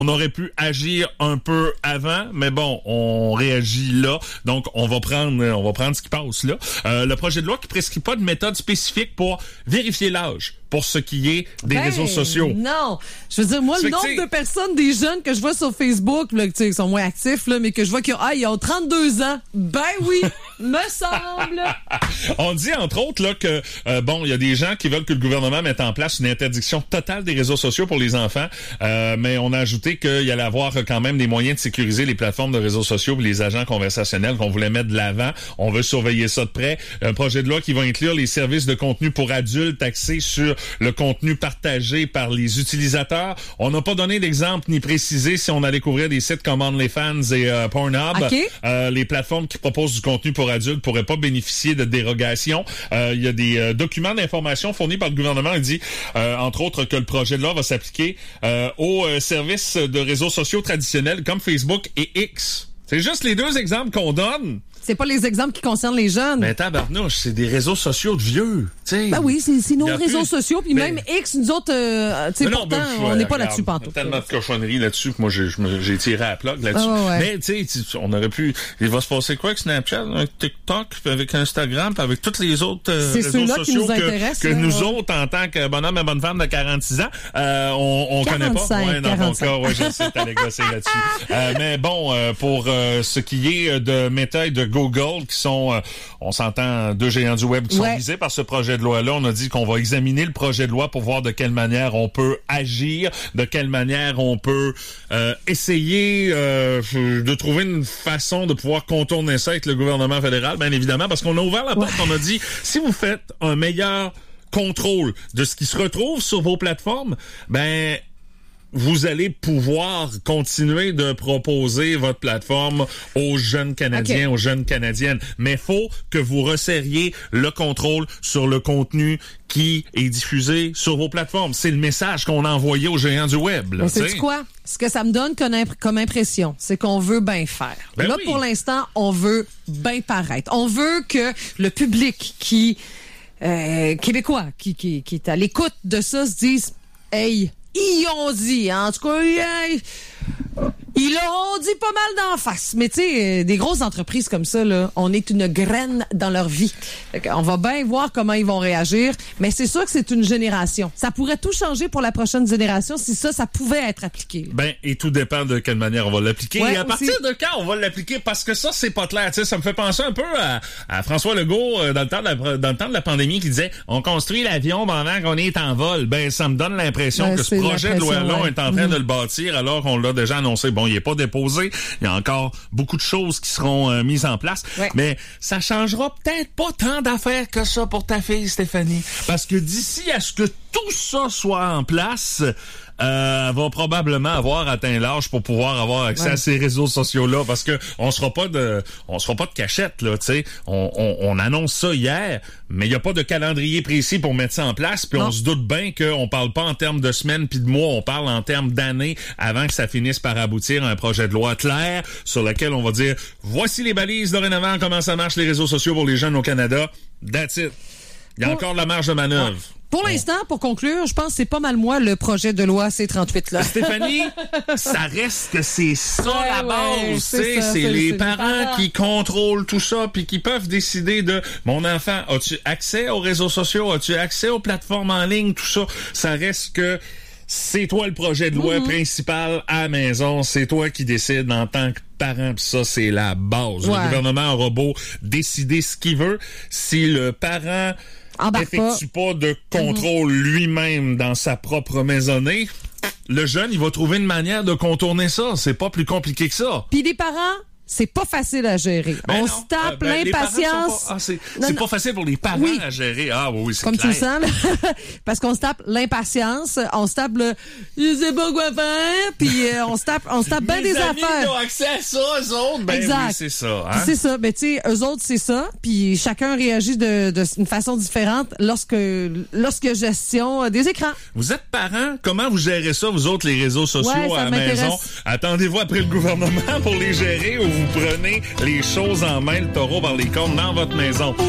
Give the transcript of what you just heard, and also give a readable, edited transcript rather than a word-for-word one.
On aurait pu agir un peu avant, mais bon, on réagit là. Donc, on va prendre ce qui passe là. Le projet de loi qui prescrit pas de méthode spécifique pour vérifier l'âge pour ce qui est des réseaux sociaux. Non. Je veux dire, moi, le nombre de personnes, des jeunes que je vois sur Facebook, là, qui sont moins actifs, là, mais que je vois qu'ils ont 32 ans. Ben oui, me semble. On dit, entre autres, là, que, il y a des gens qui veulent que le gouvernement mette en place une interdiction totale des réseaux sociaux pour les enfants, mais on a ajouté qu'il y allait avoir quand même des moyens de sécuriser les plateformes de réseaux sociaux et les agents conversationnels qu'on voulait mettre de l'avant. On veut surveiller ça de près. Un projet de loi qui va inclure les services de contenu pour adultes axés sur le contenu partagé par les utilisateurs. On n'a pas donné d'exemple ni précisé si on allait couvrir des sites comme OnlyFans et Pornhub. Okay. Les plateformes qui proposent du contenu pour adultes pourraient pas bénéficier de dérogation. Il y a des documents d'information fournis par le gouvernement. Il dit, entre autres, que le projet de loi va s'appliquer aux services de réseaux sociaux traditionnels comme Facebook et X. C'est juste les deux exemples qu'on donne. C'est pas les exemples qui concernent les jeunes. Mais tabarnouche, c'est des réseaux sociaux de vieux. T'sais. Ben oui, c'est nos réseaux sociaux. Puis même X, nous autres, pourtant, on n'est pas là-dessus pantoute. Tellement de cochonneries là-dessus que moi, j'ai tiré à la plug là-dessus. Ouais. Mais tu sais, on aurait pu... Il va se passer quoi avec Snapchat, avec TikTok, puis avec Instagram, puis avec tous les autres réseaux sociaux que nous autres, en tant que bonhomme et bonne femme de 46 ans, on connaît pas. Ouais, dans 45. Ton cas, ouais, je sais, t'allais gosser là-dessus. Mais bon, pour ce qui est de Meta et de Google, qui sont, on s'entend, deux géants du web qui sont visés par ce projet de loi-là. On a dit qu'on va examiner le projet de loi pour voir de quelle manière on peut agir, de quelle manière on peut essayer de trouver une façon de pouvoir contourner ça avec le gouvernement fédéral, bien évidemment, parce qu'on a ouvert la porte, on a dit, si vous faites un meilleur contrôle de ce qui se retrouve sur vos plateformes, ben vous allez pouvoir continuer de proposer votre plateforme aux jeunes Canadiens, aux jeunes Canadiennes. Mais faut que vous resserriez le contrôle sur le contenu qui est diffusé sur vos plateformes. C'est le message qu'on a envoyé aux géants du web. Là, sais-tu quoi? Ce que ça me donne comme impression, c'est qu'on veut bien faire. Ben là, oui. pour l'instant, on veut bien paraître. On veut que le public québécois qui est à l'écoute de ça se dise « Hey, ils ont dit, en tout cas, ils l'auront dit pas mal d'en face. Mais tu sais, des grosses entreprises comme ça, là, on est une graine dans leur vie. On va bien voir comment ils vont réagir. Mais c'est sûr que c'est une génération. Ça pourrait tout changer pour la prochaine génération si ça pouvait être appliqué. Ben, et tout dépend de quelle manière on va l'appliquer. Ouais, et à partir de quand on va l'appliquer, parce que ça, c'est pas clair. Tu sais, ça me fait penser un peu à François Legault dans le temps de la pandémie qui disait « On construit l'avion pendant qu'on est en vol ». Ben, ça me donne l'impression que ce projet de loi-là est en train de le bâtir alors qu'on l'a déjà annoncé. Bon, il est pas déposé. Il y a encore beaucoup de choses qui seront mises en place. Ouais. Mais ça changera peut-être pas tant d'affaires que ça pour ta fille, Stéphanie. Parce que d'ici à ce que tout ça soit en place, va probablement avoir atteint l'âge pour pouvoir avoir accès à ces réseaux sociaux-là, parce que on sera pas de cachette, là, tu sais. On annonce ça hier, mais il y a pas de calendrier précis pour mettre ça en place, puis on se doute bien qu'on parle pas en termes de semaines puis de mois, on parle en termes d'années avant que ça finisse par aboutir à un projet de loi clair sur lequel on va dire voici les balises dorénavant, comment ça marche les réseaux sociaux pour les jeunes au Canada. That's it. Il y a encore de la marge de manœuvre. Pour l'instant, pour conclure, je pense que c'est pas mal moi le projet de loi C-38 là. Stéphanie, ça reste que c'est ça la base, c'est les parents qui contrôlent tout ça puis qui peuvent décider de mon enfant, as-tu accès aux réseaux sociaux, as-tu accès aux plateformes en ligne, tout ça. Ça reste que c'est toi le projet de loi principal à la maison, c'est toi qui décides en tant que parent, pis ça c'est la base. Le gouvernement aura beau décider ce qu'il veut, si le parent effectue pas de contrôle lui-même dans sa propre maisonnée, le jeune, il va trouver une manière de contourner ça. C'est pas plus compliqué que ça. Puis les parents, c'est pas facile à gérer. On se tape l'impatience. C'est pas facile pour les parents à gérer. Ah oui, c'est comme clair. tu le sens, là. Parce qu'on se tape l'impatience, on se tape le je sais pas quoi faire, puis on se tape bien des affaires. Les amis ont accès à ça, eux autres. Ben exact. Oui, c'est ça. Hein? C'est ça. Ben tu sais, eux autres, c'est ça. Puis chacun réagit d'une façon différente lorsque gestion des écrans. Vous êtes parents, comment vous gérez ça, vous autres, les réseaux sociaux à la maison? Attendez-vous après le gouvernement pour les gérer ou vous prenez les choses en main, le taureau par les cornes dans votre maison?